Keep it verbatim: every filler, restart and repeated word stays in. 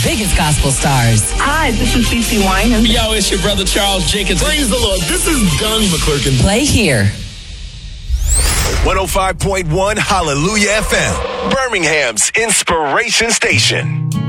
biggest gospel stars. Hi, this is CeCe Winans. Yo, it's your brother Charles Jenkins. Praise the Lord. This is Doug McClurkin. Play here. one oh five point one Hallelujah F M, Birmingham's inspiration station.